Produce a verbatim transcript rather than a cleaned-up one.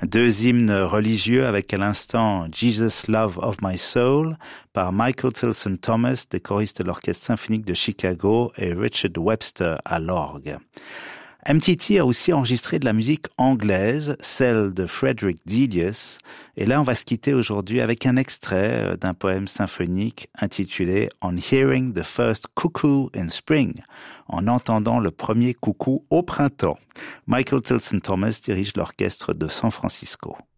Deux hymnes religieux avec à l'instant Jesus Love of My Soul par Michael Tilson Thomas, des choristes de l'Orchestre symphonique de Chicago, et Richard Webster à l'orgue. M T T a aussi enregistré de la musique anglaise, celle de Frederick Delius, et là on va se quitter aujourd'hui avec un extrait d'un poème symphonique intitulé On Hearing the First Cuckoo in Spring, en entendant le premier coucou au printemps. Michael Tilson Thomas dirige l'orchestre de San Francisco.